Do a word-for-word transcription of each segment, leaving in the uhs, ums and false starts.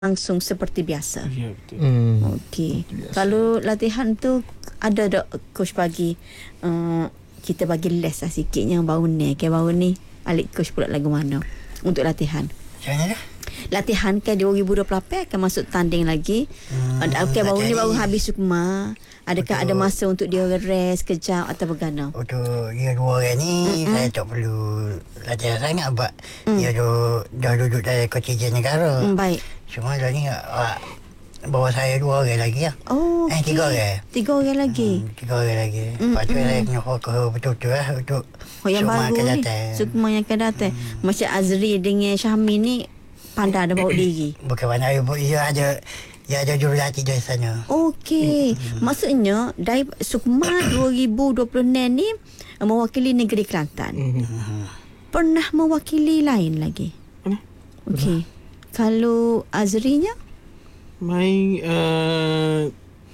langsung seperti biasa. Ya, betul. Hmm. Okey. Kalau latihan tu ada tak coach bagi uh, kita bagi les lah sikit yang baru ni. Kan baru ni alik coach pula lagu mana untuk latihan. Macam mana dah? Latihan kan dua ribu dua puluh lapan akan masuk tanding lagi. Hmm, okay, baru ni baru habis sukma. Adakah untuk, ada masa untuk dia rest kejap atau bagaimana? Untuk dia dua orang ni, mm-hmm. saya tak perlu latihan sangat sebab mm. dia dah, dah duduk dalam kontijen negara. Mm, baik. Cuma dah ni uh, bawa saya dua orang lagi lah. Oh, eh, okay. Tiga orang. Tiga orang lagi? Hmm, tiga orang lagi. Mm, Lepas tu mm. saya kena fokus betul-betul lah untuk oh, yang Sukma baru akan ni. datang. Sukma yang akan datang. Hmm. Macam Azri dengan Syahmi ni pandai ada bawa diri. Bukan pandai, dia ada dia ada jurulatih dari sana. Okey. Hmm. Maksudnya dari Sukma dua ribu dua puluh enam ni mewakili negeri Kelantan. Hmm. Pernah mewakili lain lagi? Pernah. Okey. Kalau Azrinya? Main uh,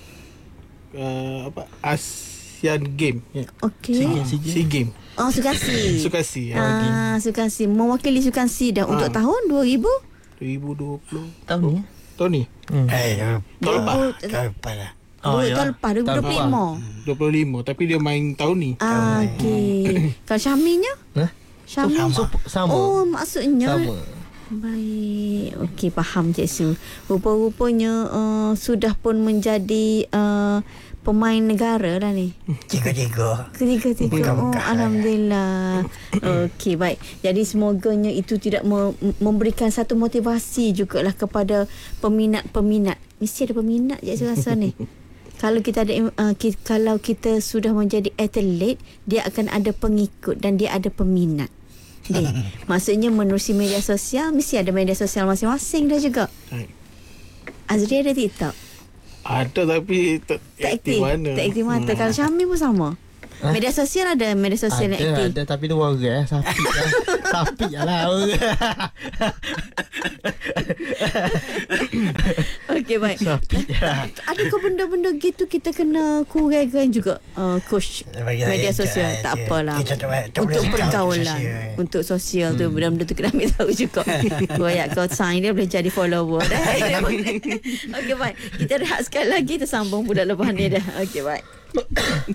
uh, apa Asian Game. Yeah. Okey. SEA Game. Oh, Sukasi. Sukasi. Ah, Sukasi. Mewakili Sukasi dah ah. untuk tahun dua ribu? dua ribu dua puluh. Tahun ni? Tahun ni? Hmm. Eh, tahun lepas. Tahun lepas lah. Oh, ya. Tahun lepas, dua ribu dua puluh lima. dua puluh lima, tapi dia main tahun ni. Ah, okey. Kalau Syahminya? Huh? Syahmi. Sama. Sama. Oh, maksudnya. Sama. Baik. Okey, faham Cik Su. Rupa-rupanya uh, sudah pun menjadi uh, pemain negara dah ni. Tiga-tiga. Ketiga-tiga. Oh, Alhamdulillah. Okey, baik. Jadi semoganya itu tidak me- memberikan satu motivasi jugalah kepada peminat-peminat. Mesti ada peminat je saya rasa ni. Kalau kita ada uh, kita, kalau kita sudah menjadi atlet, dia akan ada pengikut dan dia ada peminat. Dia. Maksudnya menerusi media sosial, mesti ada media sosial masing-masing dah juga. Hai. Azri ada TikTok? Ada tapi tak, tak aktif mana. Tak aktif mata. Hmm. Kalau Syahmi pun sama. Ha? Media sosial ada media sosial ada, yang aktif. Ada tapi dua orang. Sapi lah. Sapi lah. Okey, baik. Sapi lah. Adakah benda-benda gitu kita kena kurangkan juga uh, coach media sosial? Tak apalah. Untuk pergaulan. Untuk sosial tu benda-benda tu kena ambil tahu juga. Royak kau sign dia boleh jadi follower dah. Okey, baik. Kita rehat sekali lagi, kita sambung budak lepas ni dah. Okey, baik.